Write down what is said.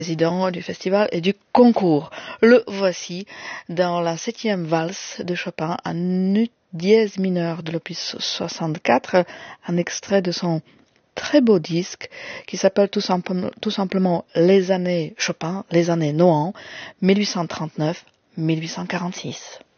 président du festival et du concours. Le voici dans la 7e valse de Chopin, en ut dièse mineur de l'opus 64, un extrait de son très beau disque qui s'appelle tout simplement Les années Chopin, les années Nohant, 1839-1846.